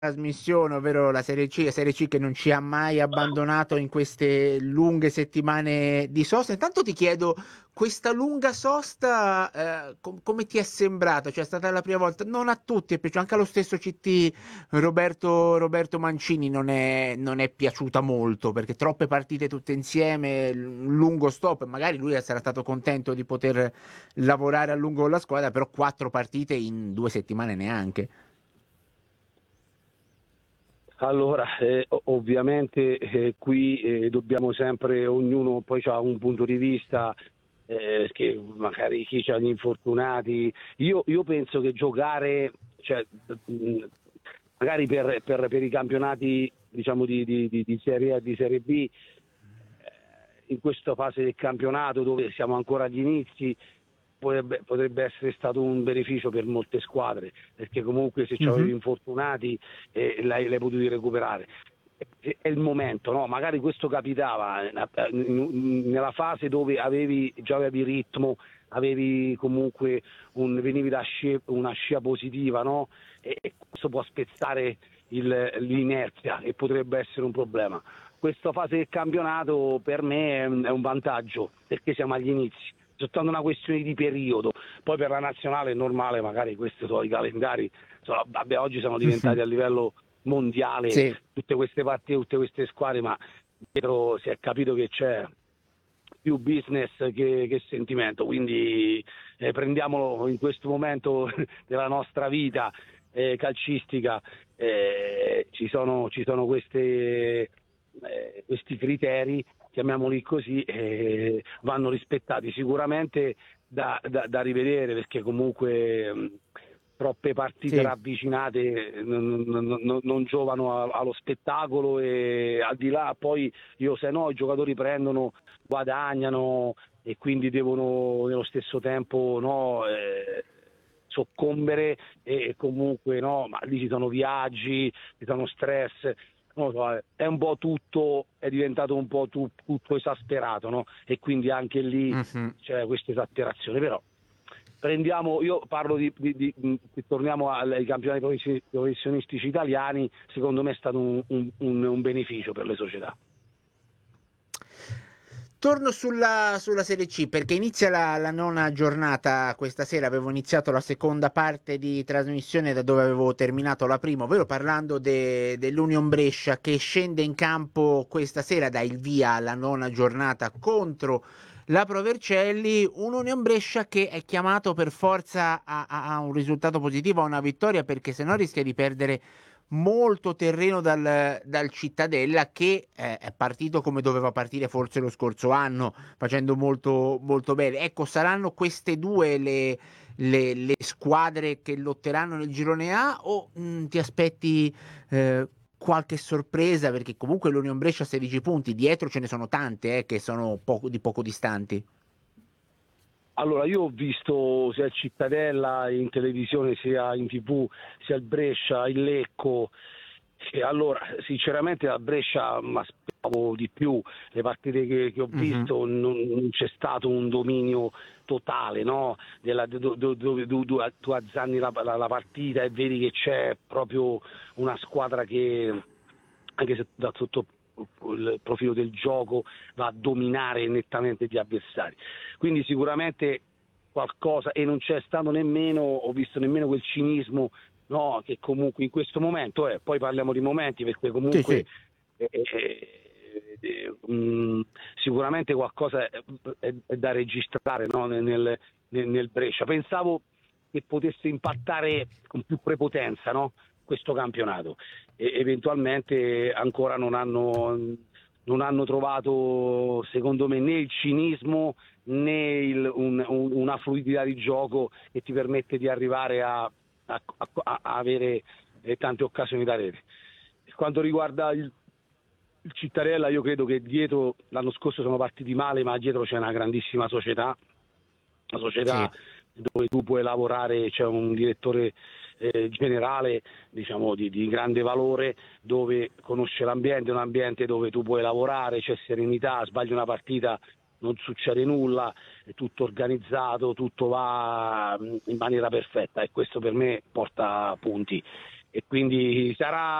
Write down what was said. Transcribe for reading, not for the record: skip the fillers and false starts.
trasmissione, ovvero la Serie C che non ci ha mai abbandonato in queste lunghe settimane di sosta. Intanto ti chiedo, questa lunga sosta, come ti è sembrata? Cioè, è stata la prima volta, non a tutti è piaciuto, anche allo stesso CT Roberto Mancini non è piaciuta molto, perché troppe partite tutte insieme, un lungo stop, magari lui sarà stato contento di poter lavorare a lungo con la squadra, però 4 partite in 2 settimane neanche. Allora, ovviamente qui dobbiamo sempre, ognuno poi ha un punto di vista, che magari chi ha gli infortunati. Io penso che giocare, cioè, magari per i campionati diciamo di Serie A e di Serie B, in questa fase del campionato dove siamo ancora agli inizi, potrebbe essere stato un beneficio per molte squadre, perché comunque se c'avevi Mhm. infortunati l'hai potuti recuperare. È il momento, no? Magari questo capitava nella fase dove già avevi ritmo, avevi comunque venivi da una scia positiva, no? E questo può spezzare l'inerzia e potrebbe essere un problema. Questa fase del campionato per me è un vantaggio perché siamo agli inizi, soltanto una questione di periodo. Poi per la nazionale è normale, magari questi sono i calendari, vabbè, oggi sono diventati a livello mondiale Sì. tutte queste partite, tutte queste squadre, ma dietro si è capito che c'è più business che sentimento, quindi prendiamolo in questo momento della nostra vita calcistica, ci sono questi criteri, chiamiamoli così, vanno rispettati. Sicuramente da rivedere, perché comunque troppe partite Sì. ravvicinate non giovano allo spettacolo, e al di là poi se no i giocatori prendono, guadagnano e quindi devono nello stesso tempo, no, soccombere, e comunque no, ma lì ci sono viaggi, ci sono stress, non lo so, è un po' tutto, è diventato un po' tutto esasperato, no? E quindi anche lì Mhm. c'è questa esasperazione, però io parlo torniamo ai campionati professionistici italiani, secondo me è stato un beneficio per le società. Torno sulla Serie C perché inizia la nona giornata questa sera. Avevo iniziato la seconda parte di trasmissione da dove avevo terminato la prima, ovvero parlando dell'Union Brescia che scende in campo questa sera, dà il via alla nona giornata contro la Pro Vercelli. Un Union Brescia che è chiamato per forza a un risultato positivo, a una vittoria, perché se no rischia di perdere molto terreno dal Cittadella, che è partito come doveva partire forse lo scorso anno, facendo molto, molto bene. Ecco, saranno queste due le squadre che lotteranno nel girone A, o ti aspetti qualche sorpresa? Perché comunque l'Union Brescia ha 16 punti, dietro ce ne sono tante che sono di poco distanti. Allora, io ho visto sia il Cittadella in televisione, sia in TV, sia il Brescia, il Lecco. E allora, sinceramente, a Brescia mi aspettavo di più. Le partite che ho Mhm. visto non c'è stato un dominio totale, no? Dove tu azzanni la partita e vedi che c'è proprio una squadra che, anche se da sotto il profilo del gioco, va a dominare nettamente gli avversari. Quindi sicuramente qualcosa, e non c'è stato nemmeno, ho visto nemmeno quel cinismo, no, che comunque in questo momento poi parliamo di momenti, perché Sì, comunque sì. sicuramente qualcosa è da registrare, no, nel Brescia. Pensavo che potesse impattare con più prepotenza, no, questo campionato, e eventualmente ancora non hanno trovato, secondo me, né il cinismo né una fluidità di gioco che ti permette di arrivare a avere tante occasioni da rete. Per quanto riguarda il Cittadella, io credo che dietro, l'anno scorso sono partiti male, ma dietro c'è una grandissima società, una società Sì. dove tu puoi lavorare, c'è un direttore generale, diciamo, di grande valore, dove conosce l'ambiente, un ambiente dove tu puoi lavorare, c'è serenità, sbagli una partita, non succede nulla, è tutto organizzato, tutto va in maniera perfetta, e questo per me porta punti. e quindi sarà